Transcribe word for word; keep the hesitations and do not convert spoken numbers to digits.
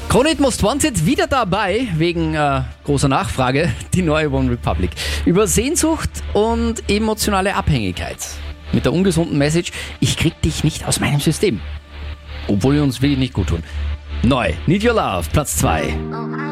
Kronit Most Wanted wieder dabei, wegen äh, großer Nachfrage, die neue One Republic. Über Sehnsucht und emotionale Abhängigkeit. Mit der ungesunden Message, ich krieg dich nicht aus meinem System. Obwohl wir uns wirklich nicht gut tun. Neu, Need Your Love, Platz zwei.